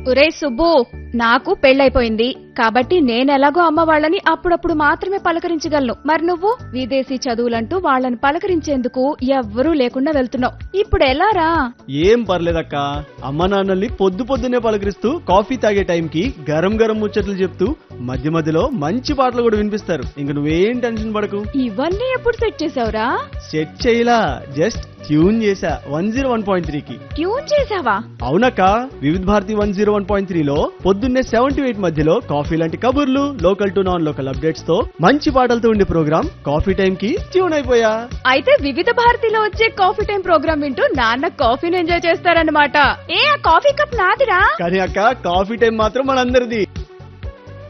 ఒరే సుబ్బు, నాకు పెళ్లైపోయింది కాబట్టి నేనెలాగో అమ్మ వాళ్ళని అప్పుడప్పుడు మాత్రమే పలకరించగలను. మరి నువ్వు విదేశీ చదువులంటూ వాళ్ళని పలకరించేందుకు ఎవ్వరూ లేకుండా వెళ్తున్నావు. ఇప్పుడు ఎలారా? ఏం పర్లేదక్క, అమ్మ నాన్నల్ని పొద్దున్నే పలకరిస్తూ కాఫీ తాగే టైంకి గరం గరం ముచ్చట్లు చెప్తూ మధ్య మధ్యలో మంచి పాటలు కూడా వినిపిస్తారు. ఇంక నువ్వేం టెన్షన్ పడకు. ఇవన్నీ ఎప్పుడు సెట్ చేసావురా? సెట్ చేయలా, జస్ట్ ట్యూన్ చేసా 101.3కి. ట్యూన్ చేసావా? అవునక్క, వివిధ్ భారతి 101.3లో పొద్దున్నే 7 to 8 మధ్యలో కాఫీ లాంటి కబుర్లు, local to non local updates తో మంచి పాటలతో ఉండే ప్రోగ్రామ్ కాఫీ టైం కి ట్యూన్ అయిపోయా. అయితే వివిధ భారతిలో వచ్చే కాఫీ టైం ప్రోగ్రామ్ వింటూ నాన్న కాఫీని ఎంజాయ్ చేస్తారన్నమాట. ఏ, ఆ కాఫీ కప్ నాదిరా? కానీ అక్క, కాఫీ టైం మాత్రం మనందరిది.